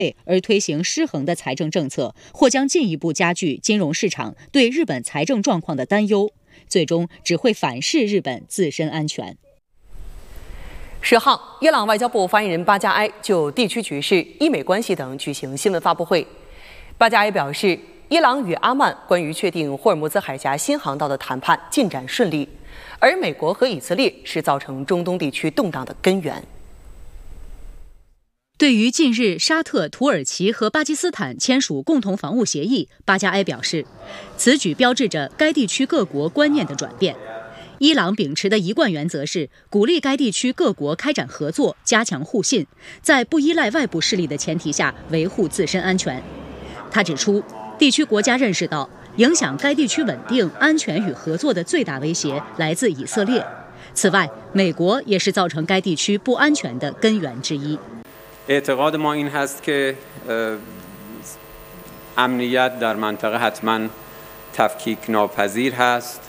而推行失衡的财政政策，或将进一步加剧金融市场对日本财政状况的担忧，最终只会反噬日本自身安全。 10号，伊朗外交部发言人巴加埃就地区局势、伊美关系等举行新闻发布会。巴加埃表示，伊朗与阿曼关于确定霍尔木兹海峡新航道的谈判进展顺利，而美国和以色列是造成中东地区动荡的根源。 对于近日沙特、土耳其和巴基斯坦签署共同防务协议，巴加埃表示，此举标志着该地区各国观念的转变。伊朗秉持的一贯原则是鼓励该地区各国开展合作，加强互信，在不依赖外部势力的前提下维护自身安全。他指出，地区国家认识到，影响该地区稳定、安全与合作的最大威胁来自以色列。此外，美国也是造成该地区不安全的根源之一。 اعتقاد ما این هست که امنیت در منطقه حتما تفکیک ناپذیر هست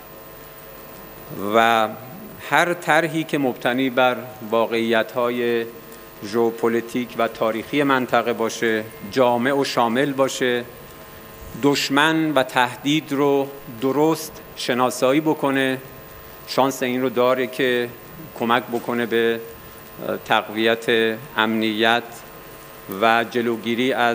و هر طرحی که مبتنی بر واقعیت‌های ژئوپلیتیک و تاریخی منطقه باشه، جامع و شامل باشه، دشمن و تهدید رو درست شناسایی بکنه، شانس این رو داره که کمک بکنه به تقویت امنیت و جلوگیری از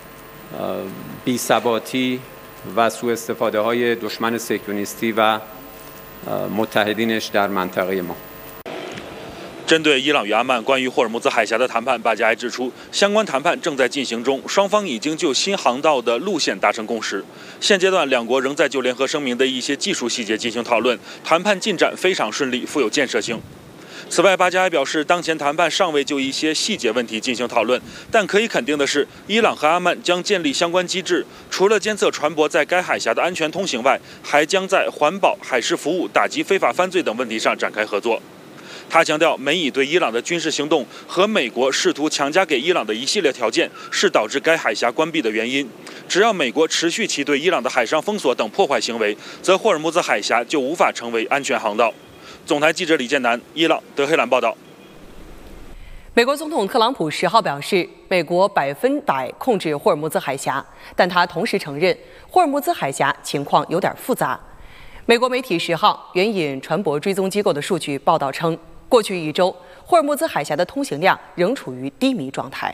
بی‌ثباتی و سوء استفاده های دشمن صهیونیستی و متحدینش در منطقه ما。 针对伊朗与阿曼关于霍尔木兹海峡的谈判，巴加埃指出，相关谈判正在进行中，双方已经就新航道的路线达成共识。现阶段，两国仍在就联合声明的一些技术细节进行讨论，谈判进展非常顺利，富有建设性。此外，巴加埃表示，当前谈判尚未就一些细节问题进行讨论，但可以肯定的是，伊朗和阿曼将建立相关机制，除了监测船舶在该海峡的安全通行外，还将在环保、海事服务、打击非法犯罪等问题上展开合作。他强调，美以对伊朗的军事行动和美国试图强加给伊朗的一系列条件是导致该海峡关闭的原因。只要美国持续其对伊朗的海上封锁等破坏行为，则霍尔木兹海峡就无法成为安全航道。总台记者李建南，伊朗德黑兰报道。 美国总统特朗普10号表示，美国100%控制霍尔木兹海峡，但他同时承认霍尔木兹海峡情况有点复杂。美国媒体10号援引船舶追踪机构的数据报道称，过去1周，霍尔木兹海峡的通行量仍处于低迷状态。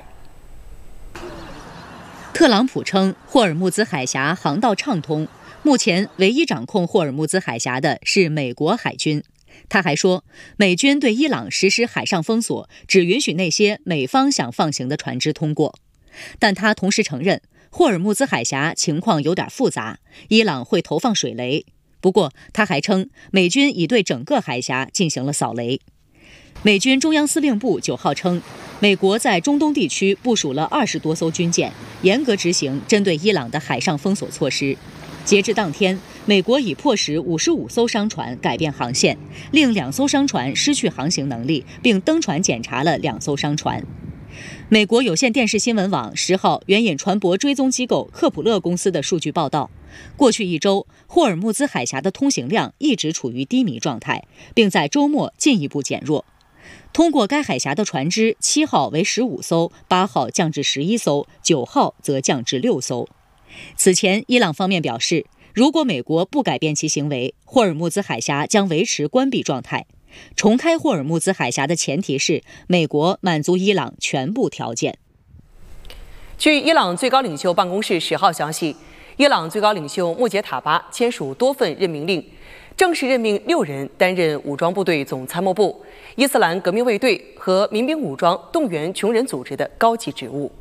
特朗普称，霍尔木兹海峡航道畅通，目前唯一掌控霍尔木兹海峡的是美国海军。他还说，美军对伊朗实施海上封锁，只允许那些美方想放行的船只通过。但他同时承认，霍尔木兹海峡情况有点复杂，伊朗会投放水雷。不过，他还称，美军已对整个海峡进行了扫雷。美军中央司令部9号称，美国在中东地区部署了20多艘军舰，严格执行针对伊朗的海上封锁措施。截至当天，美国已迫使55艘商船改变航线，令2艘商船失去航行能力，并登船检查了2艘商船。美国有线电视新闻网10号援引船舶追踪机构科普勒公司的数据报道，过去1周，霍尔木兹海峡的通行量一直处于低迷状态，并在周末进一步减弱。通过该海峡的船只7号为15艘，8号降至11艘，9号则降至6艘。此前，伊朗方面表示，如果美国不改变其行为，霍尔木兹海峡将维持关闭状态。重开霍尔木兹海峡的前提是美国满足伊朗全部条件。 据伊朗最高领袖办公室10号消息，伊朗最高领袖穆杰塔巴签署多份任命令，正式任命6人担任武装部队总参谋部、伊斯兰革命卫队和民兵武装动员穷人组织的高级职务。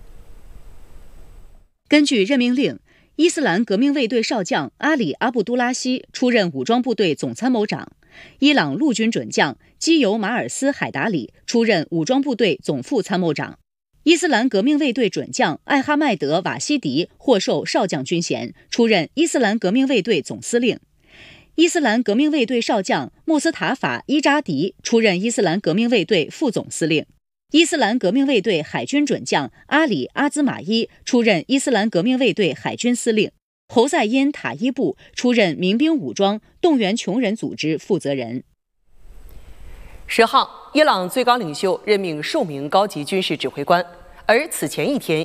根据任命令，伊斯兰革命卫队少将阿里·阿布都拉希出任武装部队总参谋长，伊朗陆军准将基尤马尔斯·海达里出任武装部队总副参谋长，伊斯兰革命卫队准将艾哈迈德·瓦西迪获授少将军衔，出任伊斯兰革命卫队总司令。伊斯兰革命卫队少将穆斯塔法·伊扎迪出任伊斯兰革命卫队副总司令。伊斯兰革命卫队海军准将阿里·阿兹马伊出任伊斯兰革命卫队海军司令，侯赛因·塔伊布出任民兵武装动员穷人组织负责人。 10号，伊朗最高领袖任命10名高级军事指挥官，而此前一天，